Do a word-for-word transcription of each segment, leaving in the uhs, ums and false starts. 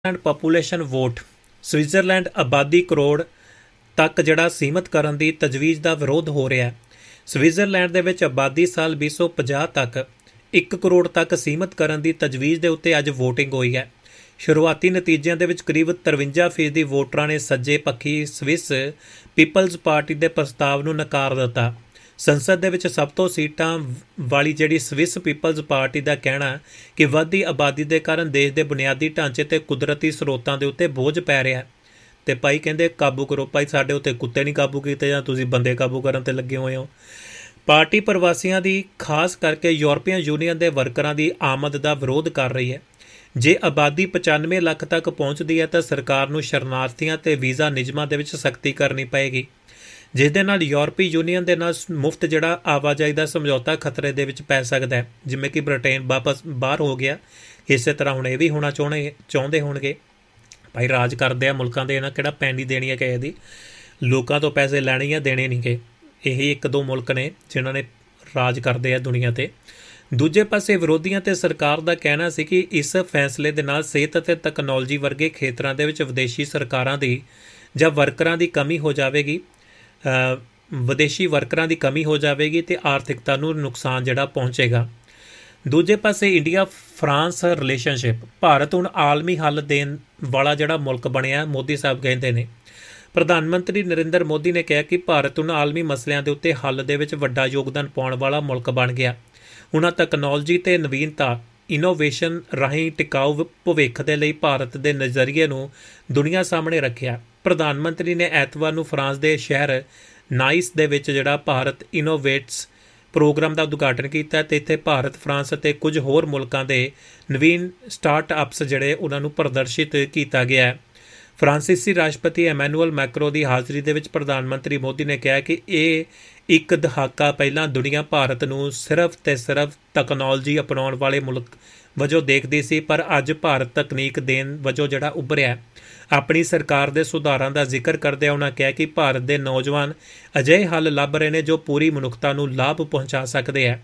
Switzerland population vote Switzerland ਆਬਾਦੀ ਕਰੋੜ ਤੱਕ ਜਿਹੜਾ ਸੀਮਤ ਕਰਨ ਦੀ ਤਜਵੀਜ਼ ਦਾ ਵਿਰੋਧ ਹੋ ਰਿਹਾ ਹੈ। ਸਵਿਟਜ਼ਰਲੈਂਡ ਦੇ ਵਿੱਚ ਆਬਾਦੀ ਸਾਲ ਵੀਹ ਸੌ ਪੰਜਾਹ ਤੱਕ ਇੱਕ ਕਰੋੜ ਤੱਕ ਸੀਮਤ ਕਰਨ ਦੀ ਤਜਵੀਜ਼ ਦੇ ਉੱਤੇ ਅੱਜ ਵੋਟਿੰਗ ਹੋਈ ਹੈ। ਸ਼ੁਰੂਆਤੀ ਨਤੀਜਿਆਂ ਦੇ ਵਿੱਚ ਕਰੀਬ ਤਰਵੰਜਾ ਫੀਸਦੀ ਵੋਟਰਾਂ ਨੇ ਸੱਜੇ ਪੱਖੀ ਸਵਿਸ ਪੀਪਲਜ਼ ਪਾਰਟੀ ਦੇ ਪ੍ਰਸਤਾਵ ਨੂੰ ਨਕਾਰ ਦਿੱਤਾ। ਸੰਸਦ ਦੇ ਵਿੱਚ ਸਭ ਤੋਂ ਸੀਟਾਂ ਵਾਲੀ ਜਿਹੜੀ ਸਵਿਸ ਪੀਪਲਜ਼ ਪਾਰਟੀ ਦਾ ਕਹਿਣਾ ਕਿ ਵੱਧਦੀ ਆਬਾਦੀ ਦੇ ਕਾਰਨ ਦੇਸ਼ ਦੇ ਬੁਨਿਆਦੀ ਢਾਂਚੇ ਤੇ ਕੁਦਰਤੀ ਸਰੋਤਾਂ ਦੇ ਉੱਤੇ ਬੋਝ ਪੈ ਰਿਹਾ ਤੇ ਭਾਈ ਕਹਿੰਦੇ ਕਾਬੂ ਕਰੋ ਭਾਈ, ਸਾਡੇ ਉੱਤੇ ਕੁੱਤੇ ਨਹੀਂ ਕਾਬੂ ਕੀਤੇ ਜਾਂ ਤੁਸੀਂ ਬੰਦੇ ਕਾਬੂ ਕਰਨ ਤੇ ਲੱਗੇ ਹੋਏ ਹੋ। ਪਾਰਟੀ ਪ੍ਰਵਾਸੀਆਂ ਦੀ ਖਾਸ ਕਰਕੇ ਯੂਰਪੀਅਨ ਯੂਨੀਅਨ ਦੇ ਵਰਕਰਾਂ ਦੀ ਆਮਦ ਦਾ ਵਿਰੋਧ ਕਰ ਰਹੀ ਹੈ। ਜੇ ਆਬਾਦੀ ਪਚਾਨਵੇਂ ਲੱਖ ਤੱਕ ਪਹੁੰਚਦੀ ਹੈ ਤਾਂ ਸਰਕਾਰ ਨੂੰ ਸ਼ਰਨਾਰਥੀਆਂ ਤੇ ਵੀਜ਼ਾ ਨਿਯਮਾਂ ਦੇ ਵਿੱਚ ਸਖਤੀ ਕਰਨੀ ਪਏਗੀ, ਜਿਸ ਦੇ ਨਾਲ ਯੂਰਪੀ ਯੂਨੀਅਨ ਦੇ ਨਾਲ ਮੁਫਤ ਜਿਹੜਾ ਆਵਾਜਾਈ ਦਾ ਸਮਝੌਤਾ ਖਤਰੇ ਦੇ ਵਿੱਚ ਪੈ ਸਕਦਾ ਹੈ। ਜਿਵੇਂ ਕਿ ਬ੍ਰਿਟੇਨ ਵਾਪਸ ਬਾਹਰ ਹੋ ਗਿਆ, ਇਸੇ ਤਰ੍ਹਾਂ ਹੁਣ ਇਹ ਵੀ ਹੋਣਾ ਚਾਹੁੰਦੇ ਚਾਹੁੰਦੇ ਹੋਣਗੇ। ਭਾਈ ਰਾਜ ਕਰਦੇ ਆ ਮੁਲਕਾਂ ਦੇ, ਇਹਨਾਂ ਕਿਹੜਾ ਪੈਂਡੀ ਦੇਣੀ ਹੈ ਕਿਸੇ ਦੀ, ਲੋਕਾਂ ਤੋਂ ਪੈਸੇ ਲੈਣੇ ਜਾਂ ਦੇਣੇ ਨਹੀਂ ਗੇ। ਇਹੀ ਇੱਕ ਦੋ ਮੁਲਕ ਨੇ ਜਿਨ੍ਹਾਂ ਨੇ ਰਾਜ ਕਰਦੇ ਆ ਦੁਨੀਆ 'ਤੇ। ਦੂਜੇ ਪਾਸੇ ਵਿਰੋਧੀਆਂ ਤੇ ਸਰਕਾਰ ਦਾ ਕਹਿਣਾ ਸੀ ਕਿ ਇਸ ਫੈਸਲੇ ਦੇ ਨਾਲ ਸਿਹਤ ਅਤੇ ਤਕਨਾਲੋਜੀ ਵਰਗੇ ਖੇਤਰਾਂ ਦੇ ਵਿੱਚ ਵਿਦੇਸ਼ੀ ਸਰਕਾਰਾਂ ਦੀ ਜਾਂ ਵਰਕਰਾਂ ਦੀ ਕਮੀ ਹੋ ਜਾਵੇਗੀ ਵਿਦੇਸ਼ੀ ਵਰਕਰਾਂ ਦੀ ਕਮੀ ਹੋ ਜਾਵੇਗੀ ਅਤੇ ਆਰਥਿਕਤਾ ਨੂੰ ਨੁਕਸਾਨ ਜਿਹੜਾ ਪਹੁੰਚੇਗਾ। ਦੂਜੇ ਪਾਸੇ ਇੰਡੀਆ ਫਰਾਂਸ ਰਿਲੇਸ਼ਨਸ਼ਿਪ, ਭਾਰਤ ਹੁਣ ਆਲਮੀ ਹੱਲ ਦੇਣ ਵਾਲਾ ਜਿਹੜਾ ਮੁਲਕ ਬਣਿਆ, ਮੋਦੀ ਸਾਹਿਬ ਕਹਿੰਦੇ ਨੇ। ਪ੍ਰਧਾਨ ਮੰਤਰੀ ਨਰਿੰਦਰ ਮੋਦੀ ਨੇ ਕਿਹਾ ਕਿ ਭਾਰਤ ਹੁਣ ਆਲਮੀ ਮਸਲਿਆਂ ਦੇ ਉੱਤੇ ਹੱਲ ਦੇ ਵਿੱਚ ਵੱਡਾ ਯੋਗਦਾਨ ਪਾਉਣ ਵਾਲਾ ਮੁਲਕ ਬਣ ਗਿਆ। ਉਹਨਾਂ ਤਕਨਾਲੋਜੀ ਅਤੇ ਨਵੀਨਤਾ ਇਨੋਵੇਸ਼ਨ ਰਾਹੀਂ ਟਿਕਾਊ ਭਵਿੱਖ ਦੇ ਲਈ ਭਾਰਤ ਦੇ ਨਜ਼ਰੀਏ ਨੂੰ ਦੁਨੀਆ ਸਾਹਮਣੇ ਰੱਖਿਆ। ਪ੍ਰਧਾਨ ਮੰਤਰੀ ਨੇ ਐਤਵਾਰ ਨੂੰ ਫਰਾਂਸ ਦੇ ਸ਼ਹਿਰ ਨਾਈਸ ਦੇ ਵਿੱਚ ਜਿਹੜਾ ਭਾਰਤ ਇਨੋਵੇਟਸ ਪ੍ਰੋਗਰਾਮ ਦਾ ਉਦਘਾਟਨ ਕੀਤਾ ਅਤੇ ਇੱਥੇ ਭਾਰਤ, ਫਰਾਂਸ ਅਤੇ ਕੁਝ ਹੋਰ ਮੁਲਕਾਂ ਦੇ ਨਵੀਨ ਸਟਾਰਟਅਪਸ ਜਿਹੜੇ ਉਹਨਾਂ ਨੂੰ ਪ੍ਰਦਰਸ਼ਿਤ ਕੀਤਾ ਗਿਆ ਹੈ। ਫਰਾਂਸੀਸੀ ਰਾਸ਼ਟਰਪਤੀ ਐਮੈਨੂਅਲ ਮੈਕਰੋ ਦੀ ਹਾਜ਼ਰੀ ਦੇ ਵਿੱਚ ਪ੍ਰਧਾਨ ਮੰਤਰੀ ਮੋਦੀ ਨੇ ਕਿਹਾ ਕਿ ਇਹ ਇੱਕ ਦਹਾਕਾ ਪਹਿਲਾਂ ਦੁਨੀਆ ਭਾਰਤ ਨੂੰ ਸਿਰਫ ਤੇ ਸਿਰਫ ਤਕਨਾਲੋਜੀ ਅਪਣਾਉਣ ਵਾਲੇ ਮੁਲਕ ਵਜੋਂ ਦੇਖਦੀ ਸੀ, ਪਰ ਅੱਜ ਭਾਰਤ ਤਕਨੀਕ ਦੇਣ ਵਜੋਂ ਜਿਹੜਾ ਉੱਭਰਿਆ। ਆਪਣੀ ਸਰਕਾਰ ਦੇ ਸੁਧਾਰਾਂ ਦਾ ਜ਼ਿਕਰ ਕਰਦਿਆਂ ਉਹਨਾਂ ਕਿਹਾ ਕਿ ਭਾਰਤ ਦੇ ਨੌਜਵਾਨ ਅਜਿਹੇ ਹੱਲ ਲੱਭ ਰਹੇ ਨੇ ਜੋ ਪੂਰੀ ਮਨੁੱਖਤਾ ਨੂੰ ਲਾਭ ਪਹੁੰਚਾ ਸਕਦੇ ਹੈ।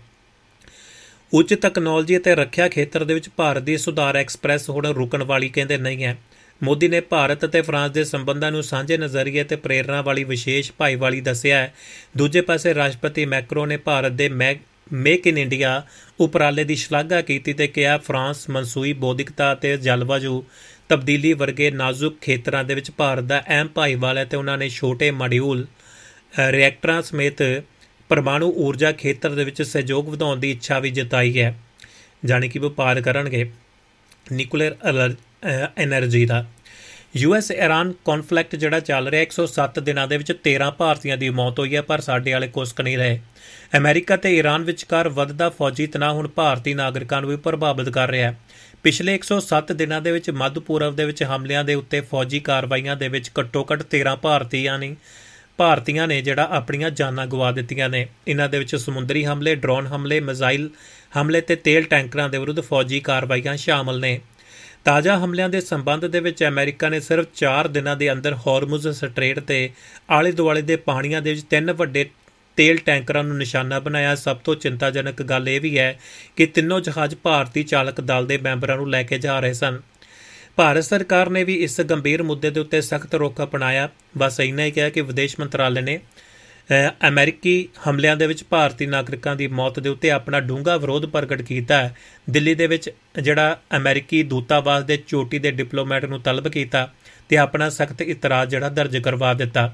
ਉੱਚ ਤਕਨਾਲੋਜੀ ਅਤੇ ਰੱਖਿਆ ਖੇਤਰ ਦੇ ਵਿੱਚ ਭਾਰਤ ਦੀ ਸੁਧਾਰ ਐਕਸਪ੍ਰੈਸ ਹੁਣ ਰੁਕਣ ਵਾਲੀ ਕਹਿੰਦੇ ਨਹੀਂ ਹੈ। ਮੋਦੀ ਨੇ ਭਾਰਤ ਅਤੇ ਫਰਾਂਸ ਦੇ ਸੰਬੰਧਾਂ ਨੂੰ ਸਾਂਝੇ ਨਜ਼ਰੀਏ ਅਤੇ ਪ੍ਰੇਰਨਾ ਵਾਲੀ ਵਿਸ਼ੇਸ਼ ਭਾਈਵਾਲੀ ਦੱਸਿਆ ਹੈ। ਦੂਜੇ ਪਾਸੇ ਰਾਸ਼ਟਰਪਤੀ ਮੈਕਰੋ ਨੇ ਭਾਰਤ ਦੇ ਮੈਗ ਮੇਕ ਇਨ ਇੰਡੀਆ ਉਪਰਾਲੇ ਦੀ ਸ਼ਲਾਘਾ ਕੀਤੀ ਅਤੇ ਕਿਹਾ ਫਰਾਂਸ ਮਨਸੂਈ ਬੌਧਿਕਤਾ ਅਤੇ ਜਲਵਾਯੂ ਤਬਦੀਲੀ ਵਰਗੇ ਨਾਜ਼ੁਕ ਖੇਤਰਾਂ ਦੇ ਵਿੱਚ ਭਾਰਤ ਦਾ ਅਹਿਮ ਭਾਈਵਾਲ ਹੈ ਅਤੇ ਉਹਨਾਂ ਨੇ ਛੋਟੇ ਮਾਡਿਊਲ ਰਿਐਕਟਰਾਂ ਸਮੇਤ ਪਰਮਾਣੂ ਊਰਜਾ ਖੇਤਰ ਦੇ ਵਿੱਚ ਸਹਿਯੋਗ ਵਧਾਉਣ ਦੀ ਇੱਛਾ ਵੀ ਜਤਾਈ ਹੈ, ਜਾਣੀ ਕਿ ਵਪਾਰ ਕਰਨਗੇ ਨਿਊਕਲੀਅਰ ਐਨਰਜੀ ਦਾ। ਯੂ ਐਸ ਇਰਾਨ ਕੌਨਫਲਿਕਟ ਜਿਹੜਾ ਚੱਲ ਰਿਹਾ ਇੱਕ ਸੌ ਸੱਤ ਦਿਨਾਂ ਦੇ ਵਿੱਚ ਤੇਰ੍ਹਾਂ ਭਾਰਤੀਆਂ ਦੀ ਮੌਤ ਹੋਈ ਹੈ, ਪਰ ਸਾਡੇ ਵਾਲੇ ਕੁਸਕ ਨਹੀਂ ਰਹੇ। ਅਮਰੀਕਾ ਅਤੇ ਈਰਾਨ ਵਿਚਕਾਰ ਵੱਧਦਾ ਫੌਜੀ ਤਣਾਅ ਹੁਣ ਭਾਰਤੀ ਨਾਗਰਿਕਾਂ ਨੂੰ ਵੀ ਪ੍ਰਭਾਵਿਤ ਕਰ ਰਿਹਾ ਹੈ। ਪਿਛਲੇ ਇੱਕ ਸੌ ਸੱਤ ਦਿਨਾਂ ਦੇ ਵਿੱਚ ਮੱਧ ਪੂਰਬ ਦੇ ਵਿੱਚ ਹਮਲਿਆਂ ਦੇ ਉੱਤੇ ਫੌਜੀ ਕਾਰਵਾਈਆਂ ਦੇ ਵਿੱਚ ਘੱਟੋ ਘੱਟ ਤੇਰ੍ਹਾਂ ਭਾਰਤੀਆਂ ਨੇ ਭਾਰਤੀਆਂ ਨੇ ਜਿਹੜਾ ਆਪਣੀਆਂ ਜਾਨਾਂ ਗਵਾ ਦਿੱਤੀਆਂ ਨੇ। ਇਹਨਾਂ ਦੇ ਵਿੱਚ ਸਮੁੰਦਰੀ ਹਮਲੇ, ਡਰੋਨ ਹਮਲੇ, ਮਿਜ਼ਾਈਲ ਹਮਲੇ ਅਤੇ ਤੇਲ ਟੈਂਕਰਾਂ ਦੇ ਵਿਰੁੱਧ ਫੌਜੀ ਕਾਰਵਾਈਆਂ ਸ਼ਾਮਲ ਨੇ। ਤਾਜ਼ਾ ਹਮਲਿਆਂ ਦੇ ਸੰਬੰਧ ਦੇ ਵਿੱਚ ਅਮਰੀਕਾ ਨੇ ਸਿਰਫ ਚਾਰ ਦਿਨਾਂ ਦੇ ਅੰਦਰ ਹੌਰਮੁਜ਼ ਸਟ੍ਰੇਟ ਤੇ ਆਲੇ ਦੁਆਲੇ ਦੇ ਪਾਣੀਆਂ ਦੇ ਵਿੱਚ ਤਿੰਨ ਵੱਡੇ ਤੇਲ ਟੈਂਕਰਾਂ ਨੂੰ ਨਿਸ਼ਾਨਾ ਬਣਾਇਆ। ਸਭ ਤੋਂ ਚਿੰਤਾਜਨਕ ਗੱਲ ਇਹ ਵੀ ਹੈ ਕਿ ਤਿੰਨੋਂ ਜਹਾਜ਼ ਭਾਰਤੀ ਚਾਲਕ ਦਲ ਦੇ ਮੈਂਬਰਾਂ ਨੂੰ ਲੈ ਕੇ ਜਾ ਰਹੇ ਸਨ। ਭਾਰਤ ਸਰਕਾਰ ਨੇ ਵੀ ਇਸ ਗੰਭੀਰ ਮੁੱਦੇ ਦੇ ਉੱਤੇ ਸਖਤ ਰੁਖ ਅਪਣਾਇਆ। ਬਸ ਇੰਨਾ ਹੀ ਕਿਹਾ ਕਿ ਵਿਦੇਸ਼ ਮੰਤਰਾਲੇ ਨੇ ਅਮਰੀਕੀ ਹਮਲਿਆਂ ਦੇ ਵਿੱਚ ਭਾਰਤੀ ਨਾਗਰਿਕਾਂ ਦੀ ਮੌਤ ਦੇ ਉੱਤੇ ਆਪਣਾ ਡੂੰਘਾ ਵਿਰੋਧ ਪ੍ਰਗਟ ਕੀਤਾ ਹੈ। ਦਿੱਲੀ ਦੇ ਵਿੱਚ ਜਿਹੜਾ ਅਮਰੀਕੀ ਦੂਤਾਵਾਸ ਦੇ ਚੋਟੀ ਦੇ ਡਿਪਲੋਮੈਟ ਨੂੰ ਤਲਬ ਕੀਤਾ ਅਤੇ ਆਪਣਾ ਸਖਤ ਇਤਰਾਜ਼ ਜਿਹੜਾ ਦਰਜ ਕਰਵਾ ਦਿੱਤਾ।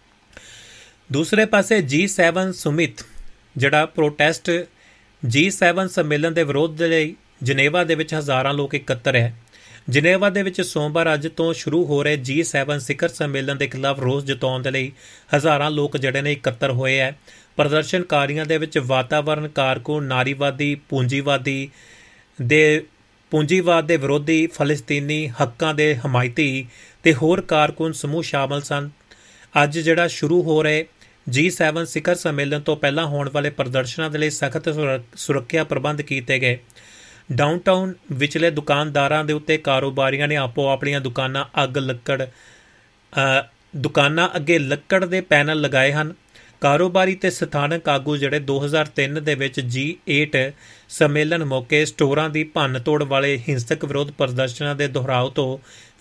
ਦੂਸਰੇ ਪਾਸੇ ਜੀ ਸੈਵਨ ਸੁਮਿਤ ਜਿਹੜਾ ਪ੍ਰੋਟੈਸਟ ਜੀ ਸੈਵਨ ਸੰਮੇਲਨ ਦੇ ਵਿਰੋਧ ਦੇ ਲਈ ਜਨੇਵਾ ਦੇ ਵਿੱਚ ਹਜ਼ਾਰਾਂ ਲੋਕ ਇਕੱਤਰ ਹੈ। ਜਨੇਵਾ ਦੇ ਵਿੱਚ ਸੋਮਵਾਰ ਅੱਜ ਤੋਂ ਸ਼ੁਰੂ ਹੋ ਰਹੇ ਜੀ ਸੈਵਨ ਸਿਖਰ ਸੰਮੇਲਨ ਦੇ ਖਿਲਾਫ ਰੋਸ ਜਤਾਉਣ ਦੇ ਲਈ ਹਜ਼ਾਰਾਂ ਲੋਕ ਜਿਹੜੇ ਨੇ ਇਕੱਤਰ ਹੋਏ ਹੈ। ਪ੍ਰਦਰਸ਼ਨਕਾਰੀਆਂ ਦੇ ਵਿੱਚ ਵਾਤਾਵਰਨ ਕਾਰਕੁਨ, ਨਾਰੀਵਾਦੀ, ਪੂੰਜੀਵਾਦੀ ਦੇ ਪੂੰਜੀਵਾਦ ਦੇ ਵਿਰੋਧੀ, ਫਲਸਤੀਨੀ ਹੱਕਾਂ ਦੇ ਹਮਾਇਤੀ ਤੇ ਹੋਰ ਕਾਰਕੁਨ ਸਮੂਹ ਸ਼ਾਮਲ ਸਨ। ਅੱਜ ਜਿਹੜਾ ਸ਼ੁਰੂ ਹੋ ਰਹੇ ਜੀ ਸੈਵਨ ਸਿਖਰ ਸੰਮੇਲਨ ਤੋਂ ਪਹਿਲਾਂ ਹੋਣ ਵਾਲੇ ਪ੍ਰਦਰਸ਼ਨਾਂ ਦੇ ਲਈ ਸਖਤ ਸੁਰੱਖਿਆ ਪ੍ਰਬੰਧ ਕੀਤੇ ਗਏ। ਡਾਊਨਟਾਊਨ ਵਿਚਲੇ ਦੁਕਾਨਦਾਰਾਂ ਦੇ ਉੱਤੇ ਕਾਰੋਬਾਰੀਆਂ ਨੇ ਆਪੋ ਆਪਣੀਆਂ ਦੁਕਾਨਾਂ ਅੱਗ ਲੱਕੜ ਦੁਕਾਨਾਂ ਅੱਗੇ ਲੱਕੜ ਦੇ ਪੈਨਲ ਲਗਾਏ ਹਨ। ਕਾਰੋਬਾਰੀ ਤੇ ਸਥਾਨਕ ਆਗੂ ਜਿਹੜੇ ਦੋ ਹਜ਼ਾਰ ਤਿੰਨ ਦੇ ਵਿੱਚ ਜੀ ਏਟ ਸੰਮੇਲਨ ਮੌਕੇ ਸਟੋਰਾਂ ਦੀ ਭੰਨ ਤੋੜ ਵਾਲੇ ਹਿੰਸਕ ਵਿਰੋਧ ਪ੍ਰਦਰਸ਼ਨਾਂ ਦੇ ਦੁਹਰਾਓ ਤੋਂ